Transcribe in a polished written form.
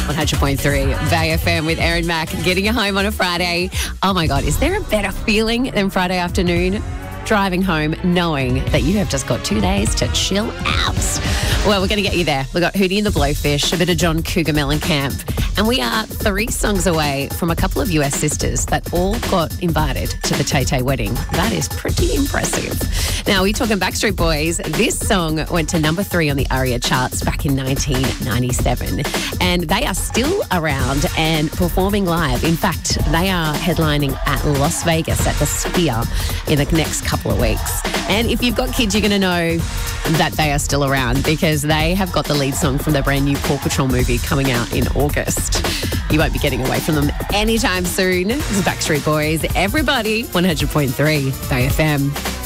100.3 Bay FM with Erin Mack, getting you home on a Friday. Oh my God, is there a better feeling than Friday afternoon? Driving home knowing that you have just got 2 days to chill out. Well, we're going to get you there. We've got Hootie and the Blowfish, a bit of John Cougar Mellencamp, and we are 3 songs away from a couple of US sisters that all got invited to the Tay Tay wedding. That is pretty impressive. Now, we're talking Backstreet Boys. This song went to number 3 on the ARIA charts back in 1997, and they are still around and performing live. In fact, they are headlining at Las Vegas at the Sphere in the next couple of weeks. And if you've got kids, you're going to know that they are still around because they have got the lead song from the brand new Paw Patrol movie coming out in August. You won't be getting away from them anytime soon. This is Backstreet Boys. Everybody, 100.3 Bay FM.